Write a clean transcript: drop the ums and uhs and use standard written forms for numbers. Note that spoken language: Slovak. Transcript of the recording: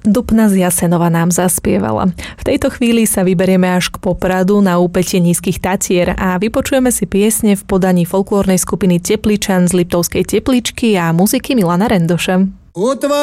Dupna z Jasenova nám zaspievala. V tejto chvíli sa vyberieme až k Popradu na úpätie Nízkych Tatier a vypočujeme si piesne v podaní folklórnej skupiny Tepličan z Liptovskej Tepličky a muziky Milana Rendoša.